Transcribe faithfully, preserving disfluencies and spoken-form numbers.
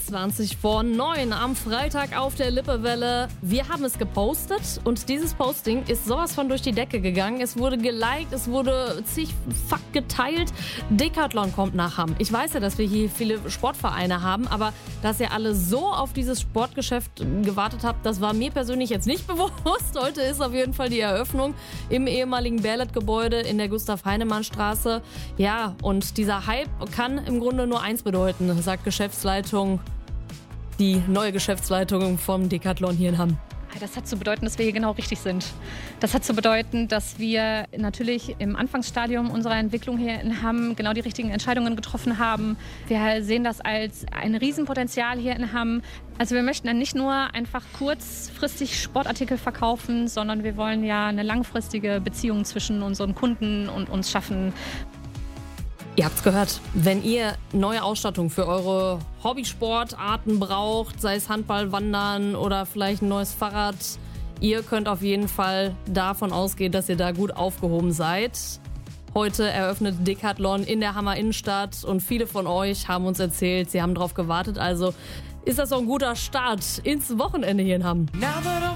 zwanzig vor neun am Freitag auf der Lippewelle. Wir haben es gepostet und dieses Posting ist sowas von durch die Decke gegangen. Es wurde geliked, es wurde zigfach geteilt. Decathlon kommt nach Hamm. Ich weiß ja, dass wir hier viele Sportvereine haben, aber dass ihr alle so auf dieses Sportgeschäft gewartet habt, das war mir persönlich jetzt nicht bewusst. Heute ist auf jeden Fall die Eröffnung im ehemaligen Berlet-Gebäude in der Gustav-Heinemann-Straße. Ja, und dieser Hype kann im Grunde nur eins bedeuten, sagt Geschäftsleitung, die neue Geschäftsleitung vom Decathlon hier in Hamm. Das hat zu bedeuten, dass wir hier genau richtig sind. Das hat zu bedeuten, dass wir natürlich im Anfangsstadium unserer Entwicklung hier in Hamm genau die richtigen Entscheidungen getroffen haben. Wir sehen das als ein Riesenpotenzial hier in Hamm. Also wir möchten dann nicht nur einfach kurzfristig Sportartikel verkaufen, sondern wir wollen ja eine langfristige Beziehung zwischen unseren Kunden und uns schaffen. Ihr habt's gehört, wenn ihr neue Ausstattung für eure Hobbysportarten braucht, sei es Handball, Wandern oder vielleicht ein neues Fahrrad, ihr könnt auf jeden Fall davon ausgehen, dass ihr da gut aufgehoben seid. Heute eröffnet Decathlon in der Hammer Innenstadt und viele von euch haben uns erzählt, sie haben drauf gewartet. Also ist das so ein guter Start ins Wochenende hier in Hamm.